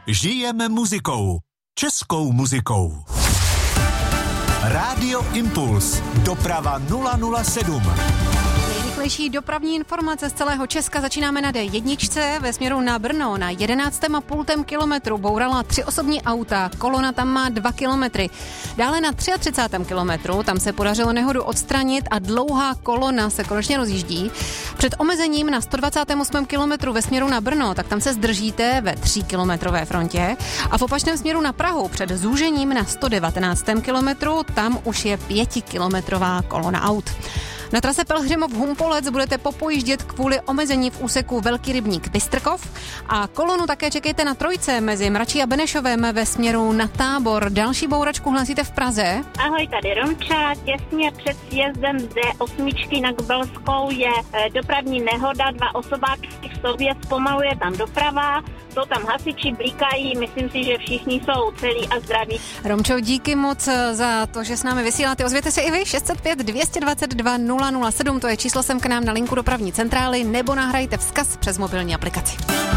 Žijeme muzikou. Českou muzikou. Rádio Impuls. Doprava 007. Nejrychlejší dopravní informace z celého Česka začínáme na D1 ve směru na Brno. Na 11,5 kilometru bourala 3 osobní auta, kolona tam má 2 kilometry. Dále na 33. kilometru, tam se podařilo nehodu odstranit a dlouhá kolona se konečně rozjíždí. Před omezením na 128. kilometru ve směru na Brno, tak tam se zdržíte ve 3kilometrové frontě. A v opačném směru na Prahu před zúžením na 119. kilometru, tam už je 5kilometrová kolona aut. Na trase Pelhřimov-Humpolec budete popojíždět kvůli omezení v úseku Velký rybník Bystrkov a kolonu také čekejte na trojce mezi Mračí a Benešovem ve směru na Tábor. Další bouračku hlásíte v Praze. Ahoj, tady Romča. Těsně před sjezdem z D8 na Gbelskou je dopravní nehoda, 2 osobáky v sobě, zpomaluje tam doprava. Jsou tam hasiči, blíkají, myslím si, že všichni jsou celí a zdraví. Romčo, díky moc za to, že s námi vysíláte. Ozvěte se i vy, 605 222 007, to je číslo sem k nám na linku dopravní centrály, nebo nahrajte vzkaz přes mobilní aplikaci.